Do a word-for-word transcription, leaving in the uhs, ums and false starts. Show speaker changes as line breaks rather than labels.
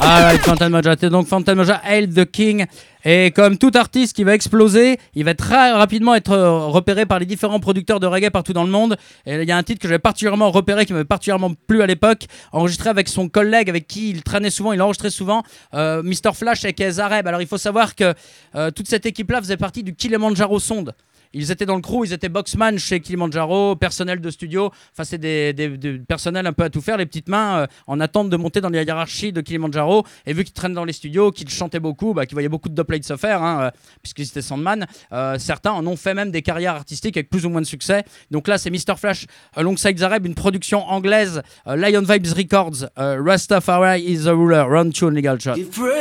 Alright, Phantom Moja. C'est donc Phantom Moja, Hail the King. Et comme tout artiste qui va exploser, il va très rapidement être repéré par les différents producteurs de reggae partout dans le monde. Et il y a un titre que j'avais particulièrement repéré, qui m'avait particulièrement plu à l'époque, enregistré avec son collègue avec qui il traînait souvent, il enregistrait souvent, euh, mister Flash et Zareb. Alors il faut savoir que euh, toute cette équipe-là faisait partie du Kilimanjaro Sound. Ils étaient dans le crew, ils étaient boxman chez Kilimanjaro, personnel de studio. Enfin, c'est des, des, des personnels un peu à tout faire, les petites mains, euh, en attente de monter dans la hiérarchie de Kilimanjaro. Et vu qu'ils traînent dans les studios, qu'ils chantaient beaucoup, bah, qu'ils voyaient beaucoup de dubplates se faire, hein, euh, puisqu'ils étaient Sandman, euh, certains en ont fait même des carrières artistiques avec plus ou moins de succès. Donc là, c'est mister Flash alongside Zareb, une production anglaise, euh, Lion Vibes Records, euh, Rastafari is the ruler, round two legal shot.